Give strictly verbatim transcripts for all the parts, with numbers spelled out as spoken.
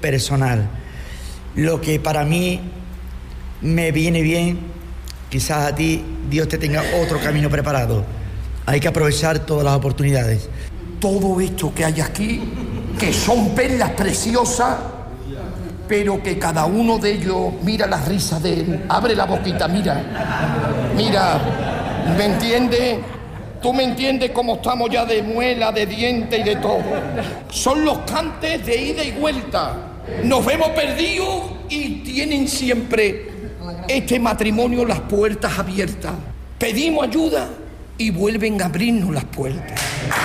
personal. Lo que para mí me viene bien, quizás a ti Dios te tenga otro camino preparado. Hay que aprovechar todas las oportunidades. Todo esto que hay aquí, que son perlas preciosas, pero que cada uno de ellos, mira la risa de él, abre la boquita, mira, mira, ¿me entiendes? Tú me entiendes cómo estamos ya de muela, de diente y de todo. Son los cantes de ida y vuelta. Nos vemos perdidos y tienen siempre este matrimonio las puertas abiertas. Pedimos ayuda y vuelven a abrirnos las puertas.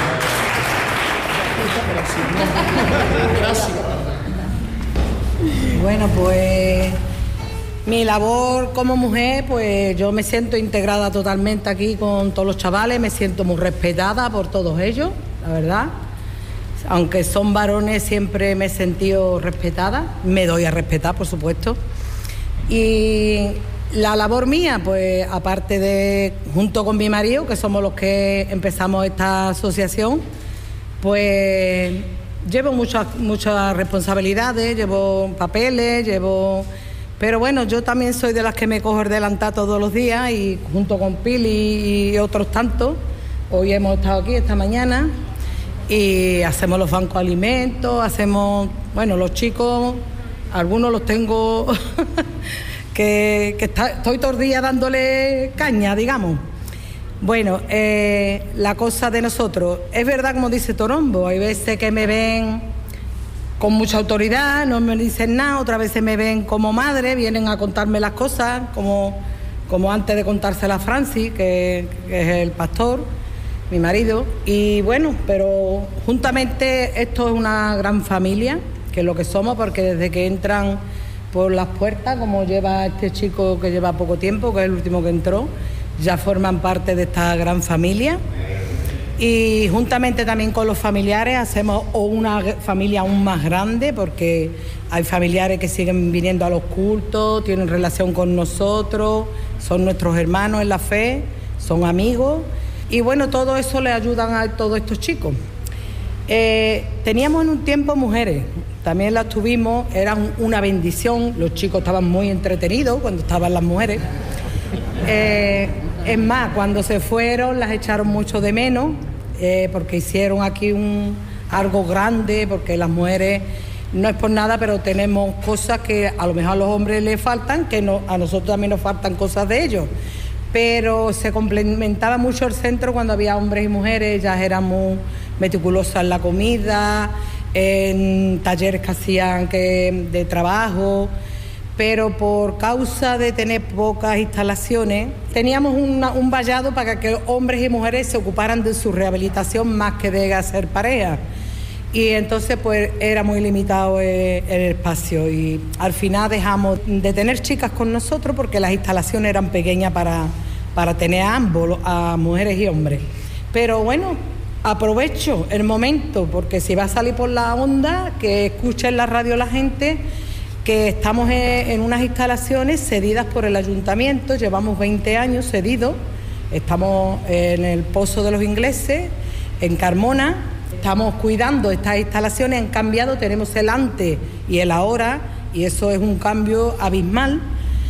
Gracias. Bueno, pues mi labor como mujer, pues yo me siento integrada totalmente aquí con todos los chavales, me siento muy respetada por todos ellos, la verdad. Aunque son varones, siempre me he sentido respetada, me doy a respetar, por supuesto. Y la labor mía, pues aparte de, junto con mi marido, que somos los que empezamos esta asociación, pues llevo muchas muchas responsabilidades, llevo papeles, llevo... Pero bueno, yo también soy de las que me cojo el delantal todos los días y junto con Pili y otros tantos, hoy hemos estado aquí esta mañana y hacemos los bancos de alimentos, hacemos... Bueno, los chicos, algunos los tengo que, que está, estoy todo el día dándole caña, digamos. Bueno, eh, la cosa de nosotros, es verdad como dice Torombo, hay veces que me ven con mucha autoridad, no me dicen nada, otras veces me ven como madre, vienen a contarme las cosas, como, como antes de contársela a Francis, que, que es el pastor, mi marido, y bueno, pero juntamente esto es una gran familia, que es lo que somos, porque desde que entran por las puertas, como lleva este chico que lleva poco tiempo, que es el último que entró, ya forman parte de esta gran familia y juntamente también con los familiares hacemos una familia aún más grande porque hay familiares que siguen viniendo a los cultos, tienen relación con nosotros, son nuestros hermanos en la fe, son amigos y bueno, todo eso le ayudan a todos estos chicos. Eh, teníamos en un tiempo mujeres, también las tuvimos, eran una bendición, los chicos estaban muy entretenidos cuando estaban las mujeres. Eh, es más, cuando se fueron las echaron mucho de menos eh, porque hicieron aquí un, algo grande, porque las mujeres, no es por nada, pero tenemos cosas que a lo mejor a los hombres les faltan, que no, a nosotros también nos faltan cosas de ellos, pero se complementaba mucho el centro cuando había hombres y mujeres, ellas eran muy meticulosas en la comida, en talleres que hacían que, de trabajo, pero por causa de tener pocas instalaciones, teníamos una, un vallado para que hombres y mujeres se ocuparan de su rehabilitación más que de hacer pareja. Y entonces pues era muy limitado el, el espacio y al final dejamos de tener chicas con nosotros porque las instalaciones eran pequeñas para, para tener a ambos, a mujeres y hombres. Pero bueno, aprovecho el momento porque si va a salir por la onda, que escuche en la radio la gente que estamos en unas instalaciones cedidas por el ayuntamiento, llevamos veinte años cedidos, estamos en el Pozo de los Ingleses, en Carmona, estamos cuidando estas instalaciones, han cambiado, tenemos el antes y el ahora, y eso es un cambio abismal,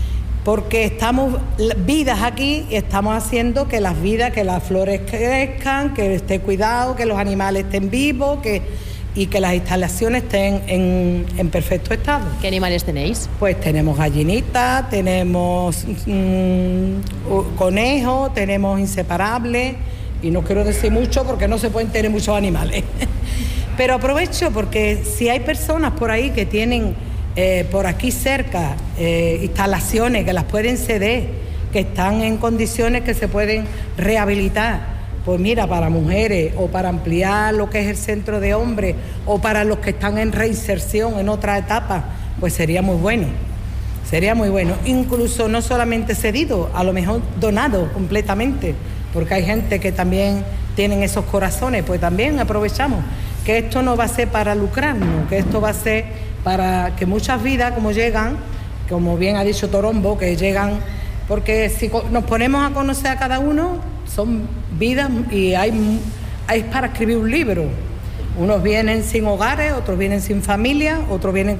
porque estamos vidas aquí y estamos haciendo que las vidas, que las flores crezcan, que esté cuidado, que los animales estén vivos, que... y que las instalaciones estén en, en perfecto estado. ¿Qué animales tenéis? Pues tenemos gallinitas, tenemos mmm, conejos, tenemos inseparables, y no quiero decir mucho porque no se pueden tener muchos animales. Pero aprovecho porque si hay personas por ahí que tienen eh, por aquí cerca eh, instalaciones que las pueden ceder, que están en condiciones que se pueden rehabilitar, pues mira, para mujeres o para ampliar lo que es el centro de hombres o para los que están en reinserción en otra etapa, pues sería muy bueno, sería muy bueno. Incluso no solamente cedido, a lo mejor donado completamente, porque hay gente que también tienen esos corazones, pues también aprovechamos que esto no va a ser para lucrarnos, que esto va a ser para que muchas vidas como llegan, como bien ha dicho Torombo, que llegan, porque si nos ponemos a conocer a cada uno, son vidas y hay, hay para escribir un libro. Unos vienen sin hogares, otros vienen sin familia, otros vienen